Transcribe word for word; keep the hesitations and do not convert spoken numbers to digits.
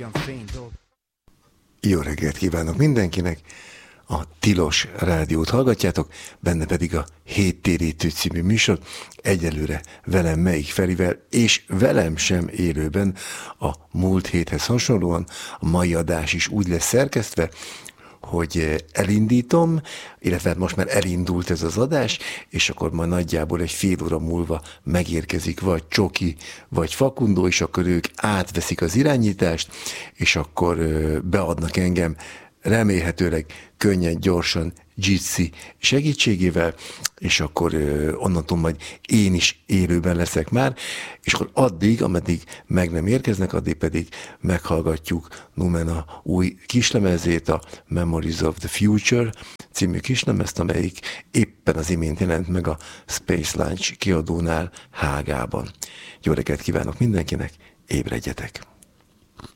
Jó reggelt kívánok mindenkinek! A Tilos Rádiót hallgatjátok, benne pedig a Héttérítő című műsor, egyelőre velem Meik Ferivel, és velem sem élőben a múlt héthez hasonlóan. A mai adás is úgy lesz szerkesztve, hogy elindítom, illetve most már elindult ez az adás, és akkor majd nagyjából egy fél óra múlva megérkezik vagy Csoki, vagy Fakundó, és akkor ők átveszik az irányítást, és akkor beadnak engem remélhetőleg könnyen, gyorsan, Jitsi segítségével, és akkor ö, onnantól majd én is élőben leszek már, és akkor addig, ameddig meg nem érkeznek, addig pedig meghallgatjuk Numena új kislemezét, a Memories of the Future című kislemezt, amelyik éppen az imént jelent meg a Space Launch kiadónál Hágában. Jó reggelt kívánok mindenkinek, ébredjetek!